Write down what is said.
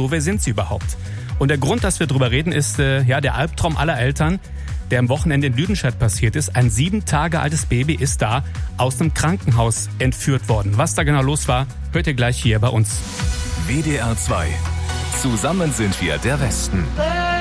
hallo, wer sind sie überhaupt? Und der Grund, dass wir drüber reden, ist der Albtraum aller Eltern, der am Wochenende in Lüdenscheid passiert ist. Ein 7 Tage altes Baby ist da aus einem Krankenhaus entführt worden. Was da genau los war, hört ihr gleich hier bei uns. WDR 2. Zusammen sind wir der Westen.